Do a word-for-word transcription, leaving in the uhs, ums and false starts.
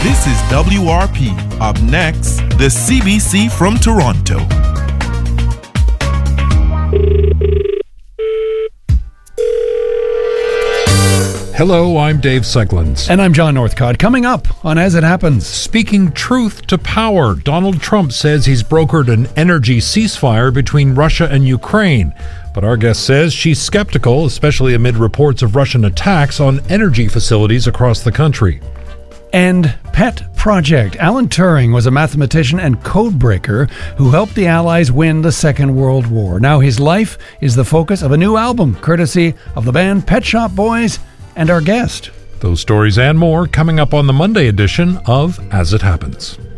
This is W R P. Up next, the C B C from Toronto. Hello, I'm Dave Seglins. And I'm John Northcott. Coming up on As It Happens. Speaking truth to power, Donald Trump says he's brokered an energy ceasefire between Russia and Ukraine. But our guest says she's skeptical, especially amid reports of Russian attacks on energy facilities across the country. And Pet Project. Alan Turing was a mathematician and codebreaker who helped the Allies win the Second World War. Now his life is the focus of a new album, courtesy of the band Pet Shop Boys and our guest. Those stories and more coming up on the Monday edition of As It Happens.